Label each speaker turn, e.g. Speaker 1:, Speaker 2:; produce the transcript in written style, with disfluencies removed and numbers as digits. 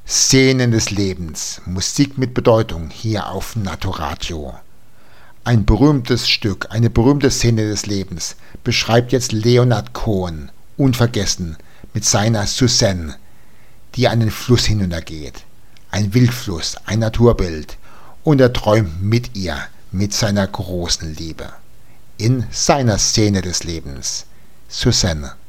Speaker 1: Szenen des Lebens, Musik mit Bedeutung hier auf Naturadio. Ein berühmtes Stück, eine berühmte Szene des Lebens beschreibt jetzt Leonard Cohen, unvergessen, mit seiner Suzanne, die einen Fluss hinuntergeht. Ein Wildfluss, ein Naturbild. Und er träumt mit ihr, mit seiner großen Liebe. In seiner Szene des Lebens. Suzanne.